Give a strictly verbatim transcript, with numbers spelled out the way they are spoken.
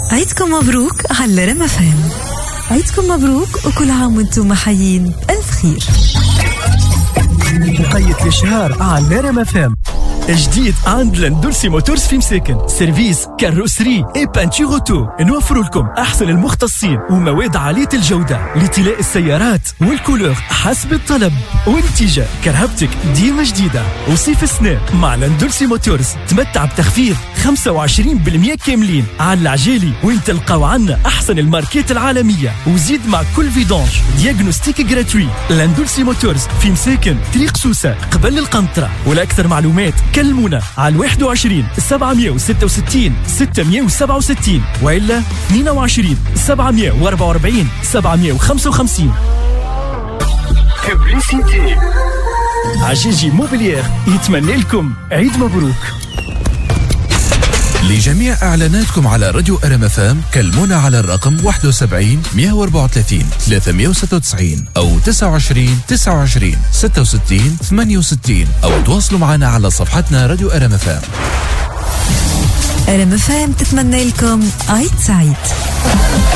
عيدكم مبروك على ريم اف ام. عيدكم مبروك وكل عام وانتم محيين ألف خير. بقية الشهر على ريم اف ام. جديد عند لاندولسي موتورز في مساكن، سيرفيس كاروسري اي بانتور اوتو. نوفر لكم احسن المختصين ومواد عاليه الجوده لطلاء السيارات والكولور حسب الطلب. وانتجاه كرهبتك ديما جديده. وصيف السنة مع لاندولسي موتورز تمتع بتخفيض خمسة وعشرين بالمئة كاملين على العجالي، وين تلقاو عنا احسن الماركات العالميه. وزيد مع كل فيدونج دياغنوستيك جراتوي. لاندولسي موتورز في مساكن طريق سوسه قبل القنطره. ولاكثر معلومات كلمونا على واحد وعشرين سبعمئة وستة وستين ستمئة وسبعة وستين وإلا اثنين وعشرين سبعمئة وأربعة وأربعين سبعمئة وخمسة وخمسين. ببليسيتي عجيجي موبيليير يتمنى لكم عيد مبروك. لجميع إعلاناتكم على راديو ريم اف ام كلمونا على الرقم واحد وسبعين مئة وأربعة وثلاثين ثلاثمئة وستة وتسعين أو تسعة وعشرين تسعة وعشرين ستة وستين ثمانية وستين أو تواصلوا معنا على صفحتنا راديو ريم اف ام. ريم اف ام تتمنى لكم عيد سعيد.